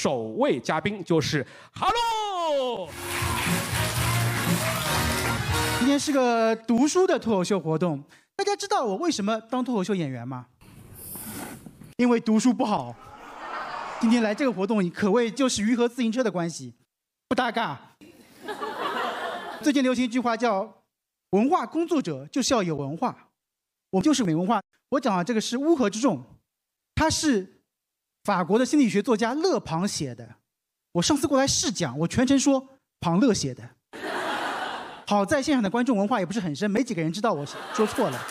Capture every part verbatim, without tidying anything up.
首位嘉宾就是哈喽。 今天是个读书的脱口秀活动，大家知道我为什么当脱口秀演员吗？因为读书不好。今天来这个活动可谓就是鱼和自行车的关系，不搭嘎。最近流行一句话叫“文化工作者就是要有文化”，我就是没文化。我讲的这个是乌合之众，他是法国的心理学作家勒庞写的。我上次过来试讲，我全程说庞勒写的。好在现场的观众文化也不是很深，没几个人知道我说错了。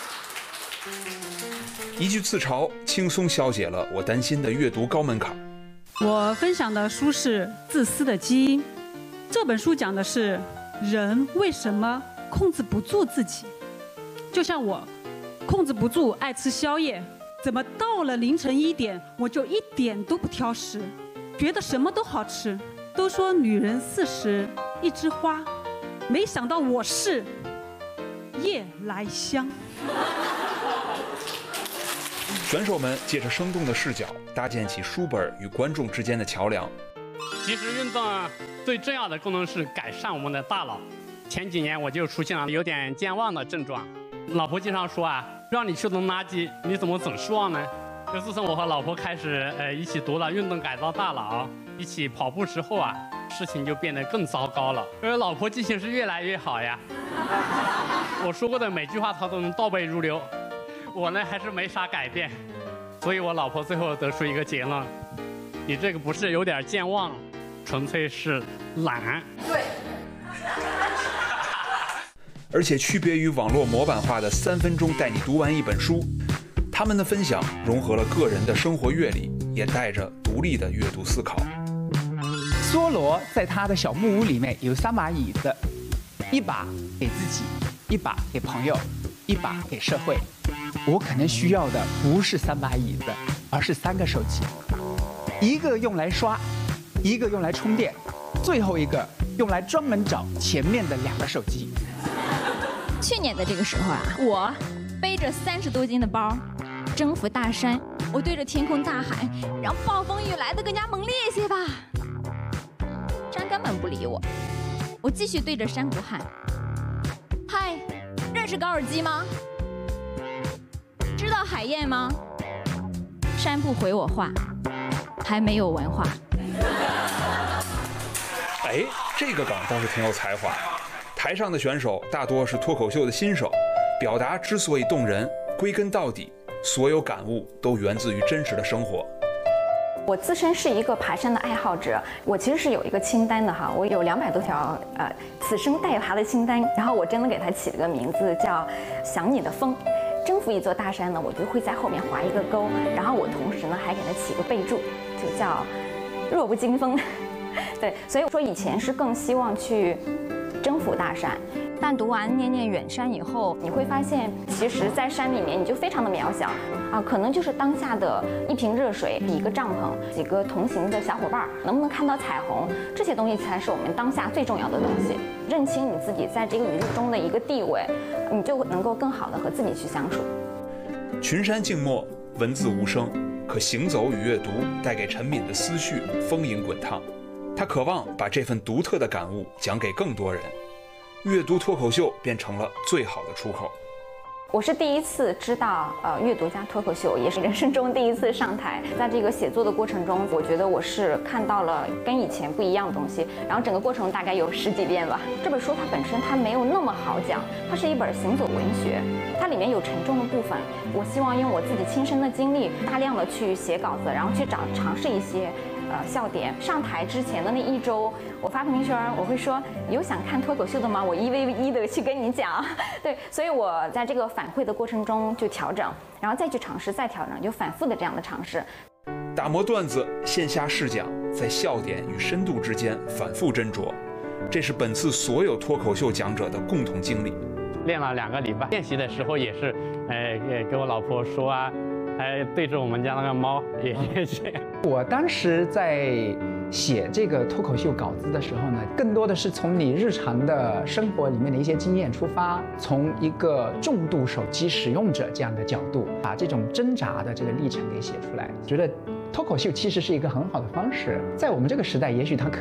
一句自嘲，轻松消解了我担心的阅读高门槛。 我分享的书是《自私的基因》，这本书讲的是人为什么控制不住自己。就像我控制不住爱吃宵夜，怎么到了凌晨一点我就一点都不挑食，觉得什么都好吃。都说女人四十一枝花，没想到我是夜来香。 选手们借着生动的视角，搭建起书本与观众之间的桥梁。 其实运动最重要的功能是改善我们的大脑。前几年我就出现了有点健忘的症状，老婆经常说啊，让你去扔垃圾，你怎么总是忘呢？就自从我和老婆开始呃一起读了《运动改造大脑》，一起跑步之后啊，事情就变得更糟糕了。而老婆记性是越来越好呀，我说过的每句话她都能倒背如流。我呢还是没啥改变，所以我老婆最后得出一个结论：你这个不是有点健忘，纯粹是懒。对。 而且区别于网络模板化的三分钟带你读完一本书，他们的分享融合了个人的生活阅历，也带着独立的阅读思考。 梭罗在他的小木屋里面有三把椅子，一把给自己，一把给朋友，一把给社会。我可能需要的不是三把椅子，而是三个手机，一个用来刷，一个用来充电，最后一个用来专门找前面的两个手机。 去年的这个时候啊，我背着三十多斤的包，征服大山，我对着天空大喊，让暴风雨来得更加猛烈一些吧。山根本不理我，我继续对着山谷喊：嗨，认识高尔基吗？知道海燕吗？山不回我话，还没有文化。 哎，这个梗倒是挺有才华。台上的选手大多是脱口秀的新手，表达之所以动人，归根到底，所有感悟都源自于真实的生活。 我自身是一个爬山的爱好者，我其实是有一个清单的哈，我有两百多条呃此生待爬的清单，然后我真的给它起了个名字叫“想你的风”。征服一座大山呢，我就会在后面划一个勾，然后我同时呢还给它起个备注，就叫“弱不禁风”。对，所以我说以前是更希望去征服大山，但读完《念念远山》以后，你会发现，其实，在山里面你就非常的渺小啊，可能就是当下的一瓶热水、一个帐篷、几个同行的小伙伴，能不能看到彩虹，这些东西才是我们当下最重要的东西。认清你自己在这个宇宙中的一个地位，你就能够更好的和自己去相处。 群山静默，文字无声，可行走与阅读带给陈敏的思绪丰盈滚烫。他渴望把这份独特的感悟讲给更多人，阅读脱口秀变成了最好的出口。 我是第一次知道，呃，阅读加脱口秀，也是人生中第一次上台。在这个写作的过程中，我觉得我是看到了跟以前不一样的东西。然后整个过程大概有十几遍吧。这本书它本身它没有那么好讲，它是一本行走文学，它里面有沉重的部分。我希望用我自己亲身的经历，大量的去写稿子，然后去找尝试一些。呃，笑点。上台之前的那一周，我发朋友圈，我会说有想看脱口秀的吗？我一 v 一的去跟你讲。对，所以我在这个反馈的过程中就调整，然后再去尝试，再调整，就反复的这样的尝试。 打磨段子，线下试讲，在笑点与深度之间反复斟酌，这是本次所有脱口秀讲者的共同经历。 练了两个礼拜，练习的时候也是，呃，跟我老婆说啊。 还对着我们家那个猫也也这样。 我当时在写这个脱口秀稿子的时候呢，更多的是从你日常的生活里面的一些经验出发，从一个重度手机使用者这样的角度，把这种挣扎的这个历程给写出来。觉得脱口秀其实是一个很好的方式，在我们这个时代，也许它可